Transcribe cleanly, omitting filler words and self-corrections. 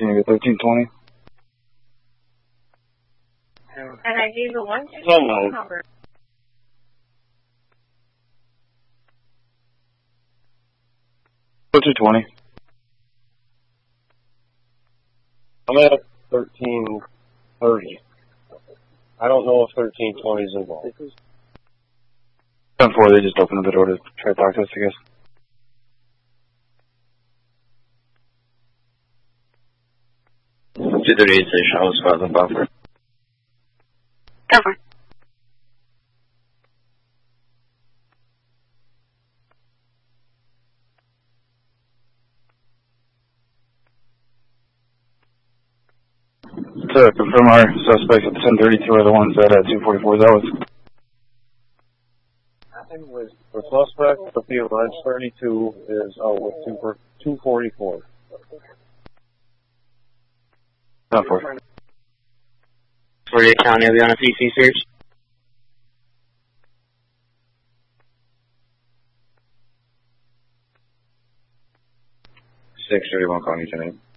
continue to 1320. And I gave the one number. Go 220. I'm at 1330. I don't know if 1320 is involved. 10-4, they just opened the door to try to talk to us, I guess. To the radio station, I was causing buffer. Cover. To confirm our suspects at 1032 are the ones that at 244 that was. With the suspect, the field line 32 is out with 244. 10-4. 48 County, are we on a PC search? 631 calling you tonight.